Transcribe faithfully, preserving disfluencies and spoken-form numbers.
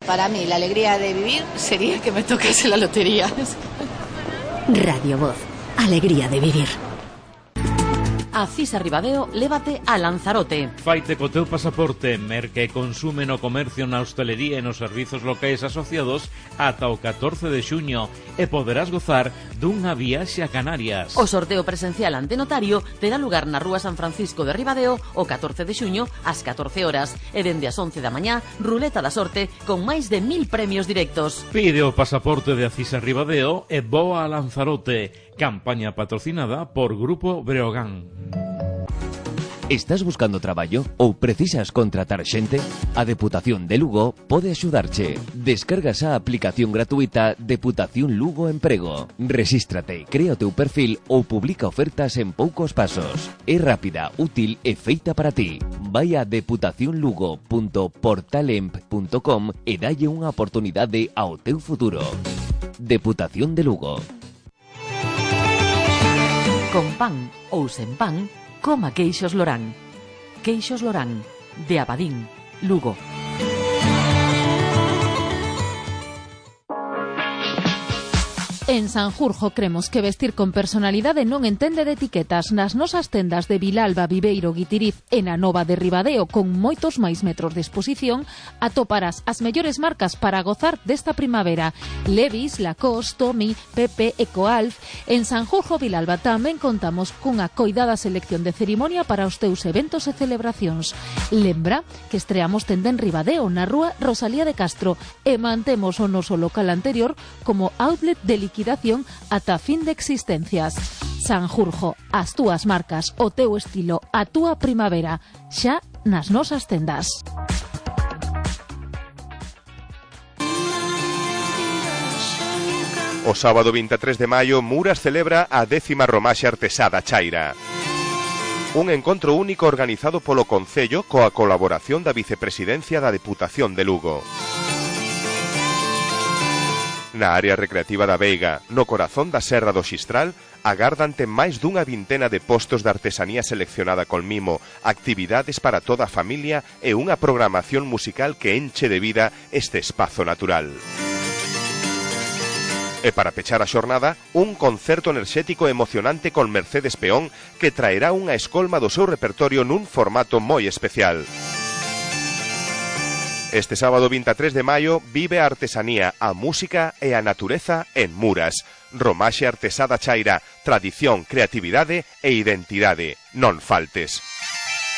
para mí la alegría de vivir sería que me tocase la lotería. Radio Voz, alegría de vivir. A Cisa Ribadeo lévate a Lanzarote. Faite co teu pasaporte, merca e consume no comercio, na hostelería e nos servizos locais asociados ata o catorce de xuño e poderás gozar dunha viaxe a Canarias. O sorteo presencial ante notario terá lugar na Rúa San Francisco de Ribadeo o catorce de xuño ás catorce horas e dende as once da mañá, ruleta da sorte con máis de mil premios directos. Pide o pasaporte de Acisa Ribadeo e voa a Lanzarote. Campaña patrocinada por Grupo Breogán. Estás buscando traballo ou precisas contratar xente? A Deputación de Lugo pode axudarche. Descargas a aplicación gratuita Deputación Lugo Emprego. Rexístrate, crea o teu perfil ou publica ofertas en poucos pasos. É rápida, útil e feita para ti. Vai a deputación lugo punto portalemp punto com e dalle unha oportunidade ao teu futuro. Deputación de Lugo. Con pan ou sen pan, coma queixos Lorán. Queixos Lorán, de Abadín, Lugo. En Sanjurjo cremos que vestir con personalidade non entende de etiquetas. Nas nosas tendas de Vilalba, Viveiro, Guitiriz e na Nova de Ribadeo, con moitos máis metros de exposición, atoparás as mellores marcas para gozar desta primavera. Levi's, Lacoste, Tommy, Pepe, Ecoalf. En Sanjurjo, Vilalba, tamén contamos cunha coidada selección de cerimonia para os teus eventos e celebracións. Lembra que estreamos tenda en Ribadeo, na rúa Rosalía de Castro, e mantemos o noso local anterior como outlet de liquidación ata fin de existencias. Sanjurjo, as túas marcas, o teu estilo, a túa primavera, xa nas nosas tendas. O sábado vinte e tres de maio, Muras celebra a décima Romaxe Artesá da Chaira. Un encontro único organizado polo Concello coa colaboración da Vicepresidencia da Deputación de Lugo. Na área recreativa da Veiga, no corazón da Serra do Xistral, agárdante máis dunha vintena de postos de artesanía seleccionada con mimo, actividades para toda a familia e unha programación musical que enche de vida este espazo natural. E para pechar a xornada, un concerto enerxético e emocionante con Mercedes Peón que traerá unha escolma do seu repertorio nun formato moi especial. Este sábado vinte e tres de maio vive a artesanía, a música e a natureza en Muras. Romaxe Artesá da Chaira, tradición, creatividade e identidade. Non faltes.